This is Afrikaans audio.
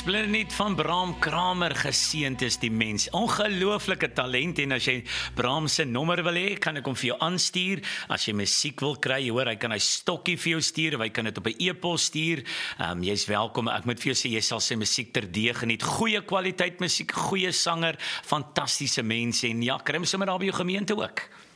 Splendid van Bram Kramer, geseënd is die mens. Ongelooflike talent, en as jy Bram se nommer wil hê, kan ek hom vir jou aanstuur. As jy musiek wil kry, jy hoor, hy kan hy stokkie vir jou stuur, of hy kan dit op 'n e-pos stuur. Jy's welkom. Ek moet vir jou sê, jy sal sy musiek terdee geniet. Goeie kwaliteit musiek, goeie sanger, fantastiese mense, en ja, kry hom sommer daar by jou gemeente ook.